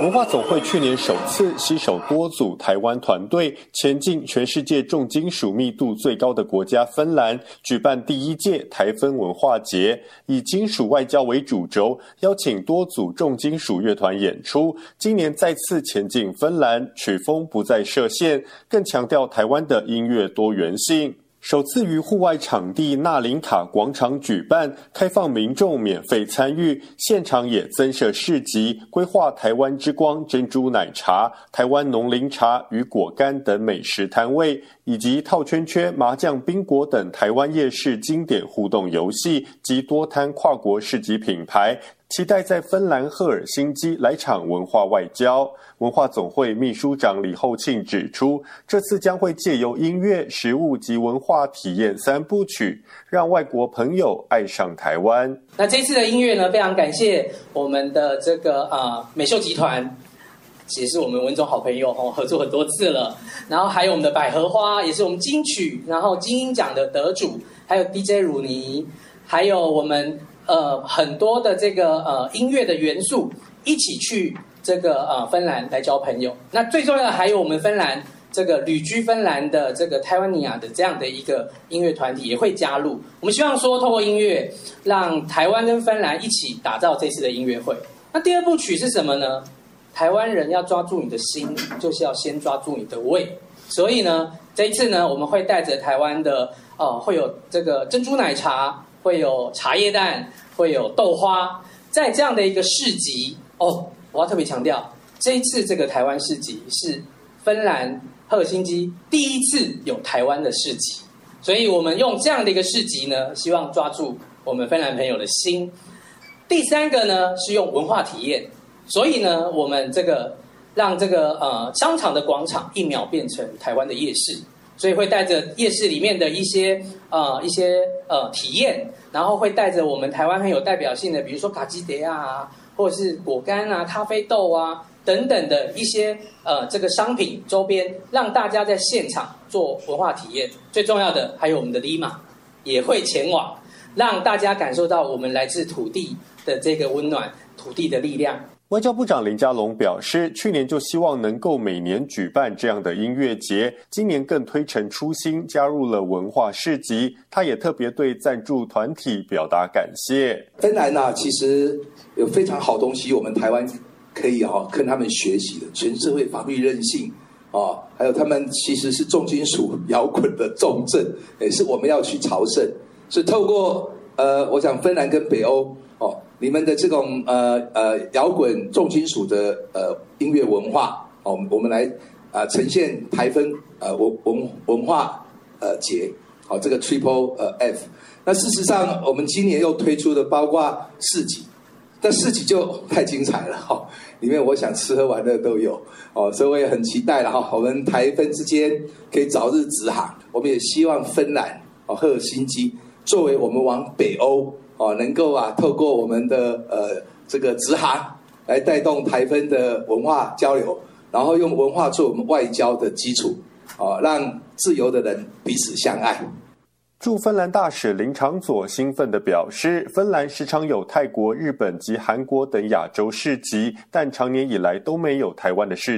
文化总会去年首次携手多组台湾团队，前进全世界重金属密度最高的国家芬兰，举办第1届台芬文化节，以金属外交为主轴，邀请多组重金属乐团演出。今年再次前进芬兰，曲风不再设限，更强调台湾的音乐多元性。首次于户外场地纳林卡广场举办，开放民众免费参与，现场也增设市集，规划台湾之光珍珠奶茶、台湾农林茶与果干等美食摊位，以及套圈圈、麻将、宾果等台湾夜市经典互动游戏及多摊跨国市集品牌。期待在芬兰赫尔辛基来场文化外交。文化总会秘书长李厚庆指出，这次将会借由音乐、食物及文化体验3部曲，让外国朋友爱上台湾。 那这次的音乐呢，非常感谢我们的这个美秀集团，也是我们文总好朋友合作很多次了。然后还有我们的百合花，也是我们金曲然后金鹰奖的得主，还有 DJ 鲁尼，还有我们很多的这个音乐的元素，一起去这个芬兰来交朋友。那最重要的还有我们芬兰这个旅居芬兰的这个台湾尼亚的这样的一个音乐团体也会加入。我们希望说透过音乐让台湾跟芬兰一起打造这次的音乐会。那第2部曲是什么呢？台湾人要抓住你的心，就是要先抓住你的胃。所以呢，这一次呢，我们会带着台湾的会有这个珍珠奶茶，会有茶叶蛋，会有豆花，在这样的一个市集我要特别强调，这一次这个台湾市集是芬兰赫尔辛基第1次有台湾的市集，所以我们用这样的一个市集呢，希望抓住我们芬兰朋友的心。第3个呢是用文化体验，所以呢我们这个让这个商场的广场1秒变成台湾的夜市。所以会带着夜市里面的一些体验，然后会带着我们台湾很有代表性的，比如说卡基德啊，或者是果干啊、咖啡豆啊等等的一些这个商品周边，让大家在现场做文化体验。最重要的还有我们的 Lima 也会前往，让大家感受到我们来自土地的这个温暖，土地的力量。 外交部长林佳龙表示，去年就希望能够每年举办这样的音乐节，今年更推陈出新，加入了文化市集。他也特别对赞助团体表达感谢。 芬兰其实有非常好东西，我们台湾可以跟他们学习的，全社会法律韧性还有他们其实是重金属摇滚的重镇，也是我们要去朝圣。所以透过我想芬兰跟北欧你们的这种摇滚重金属的音乐文化我们来呈现台芬文化节这个 Triple F。那事实上我们今年又推出的包括市集，但市集就太精彩了里面我想吃喝玩乐都有所以我也很期待了我们台芬之间可以早日直航。我们也希望芬兰赫尔辛基作为我们往北欧能够透过我们的这个直航来带动台芬的文化交流，然后用文化做我们外交的基础让自由的人彼此相爱。 驻芬兰大使林长佐兴奋地表示，芬兰时常有泰国、日本及韩国等亚洲市集，但长年以来都没有台湾的市集。